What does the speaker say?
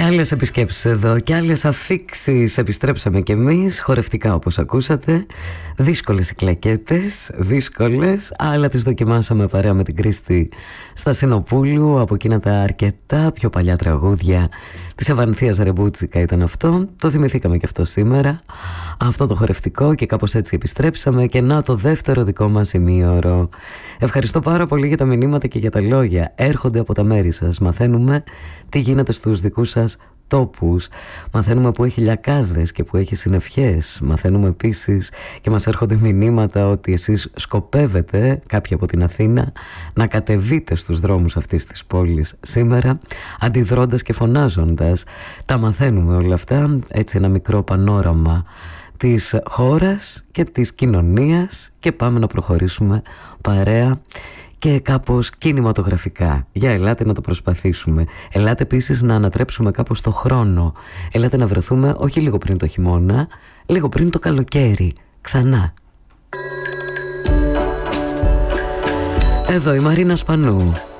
άλλες επισκέψεις εδώ και άλλες αφίξεις. Επιστρέψαμε κι εμείς, χορευτικά όπως ακούσατε. Δύσκολες οι κλακέτες, δύσκολες, αλλά τις δοκιμάσαμε παρέα με την Κρίστη Στασινοπούλου. Από εκείνα τα αρκετά πιο παλιά τραγούδια της Ευανθίας Ρεμπούτσικα ήταν αυτό. Το θυμηθήκαμε και αυτό σήμερα, αυτό το χορευτικό, και κάπως έτσι επιστρέψαμε. Και να, το δεύτερο δικό μας ημίωρο. Ευχαριστώ πάρα πολύ για τα μηνύματα και για τα λόγια. Έρχονται από τα μέρη σας. Μαθαίνουμε τι γίνεται στους δικούς σας τόπους. Μαθαίνουμε που έχει λιακάδες και που έχει συννεφιές. Μαθαίνουμε επίσης και μας έρχονται μηνύματα ότι εσείς σκοπεύετε, κάποιοι από την Αθήνα, να κατεβείτε στους δρόμους αυτής της πόλης σήμερα, αντιδρώντας και φωνάζοντας. Τα μαθαίνουμε όλα αυτά, έτσι ένα μικρό πανόραμα της χώρας και της κοινωνίας, και πάμε να προχωρήσουμε παρέα και κάπως κινηματογραφικά. Για ελάτε να το προσπαθήσουμε. Ελάτε επίσης να ανατρέψουμε κάπως το χρόνο. Ελάτε να βρεθούμε όχι λίγο πριν το χειμώνα, λίγο πριν το καλοκαίρι. Ξανά. Εδώ η Μαρίνα Σπανού.